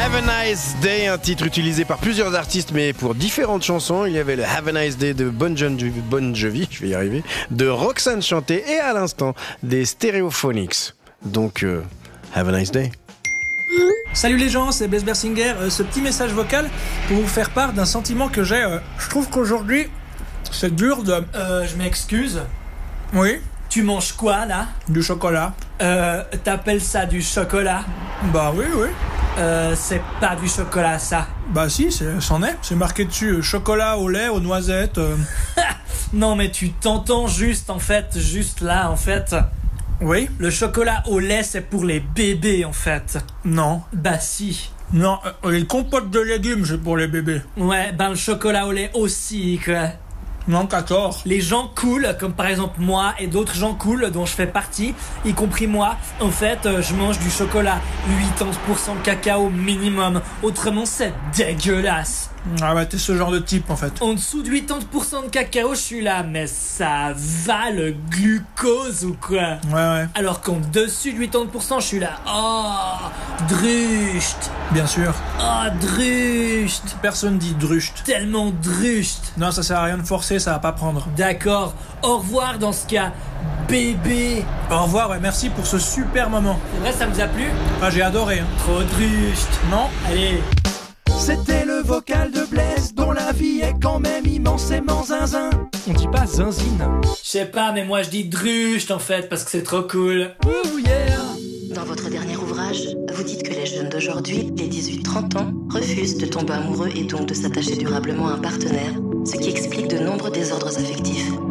Have a Nice Day, un titre utilisé par plusieurs artistes, mais pour différentes chansons. Il y avait le Have a Nice Day de Bon Jovi, je vais y arriver, de Roxane chanté, et à l'instant, des Stereophonics. Donc, Have a Nice Day. Salut les gens, c'est Blaise Bersinger. Ce petit message vocal pour vous faire part d'un sentiment que j'ai. Je trouve qu'aujourd'hui, c'est dur de... Je m'excuse. Oui, Tu manges quoi là? du chocolat. T'appelles ça du chocolat? Bah oui. C'est pas du chocolat ça. Bah si, c'en est. C'est marqué dessus, chocolat au lait, aux noisettes. Non mais tu t'entends juste juste là en fait. Oui. Le chocolat au lait c'est pour les bébés en fait. Non. Bah si. Non, les compotes de légumes, c'est pour les bébés. Ouais, ben le chocolat au lait aussi quoi. Non, t'as tort. Les gens cool, comme par exemple moi et d'autres gens cool dont je fais partie, y compris moi, en fait, je mange du chocolat 80% de cacao minimum. Autrement, c'est dégueulasse. Ah bah t'es ce genre de type en fait. En dessous de 80% de cacao, je suis là, mais ça va le glucose ou quoi? Ouais. Alors qu'en dessus de 80%, je suis là, oh, drucht, Bien sûr. oh, drucht, Personne dit drucht. tellement drucht. Non, ça sert à rien de forcer, ça va pas prendre. D'accord, au revoir dans ce cas, bébé. Au revoir, ouais, merci pour ce super moment. C'est vrai, ça vous a plu? Ah, j'ai adoré. Trop drucht. Non. Allez. C'était le vocal de Blaise, dont la vie est quand même immensément zinzin. On dit pas zinzine. Je sais pas, mais moi je dis drucht en fait, parce que c'est trop cool. Ouh yeah. Dans votre dernier ouvrage, vous dites que les jeunes d'aujourd'hui, les 18-30 ans, refusent de tomber amoureux et donc de s'attacher durablement à un partenaire, ce qui explique de nombreux désordres affectifs.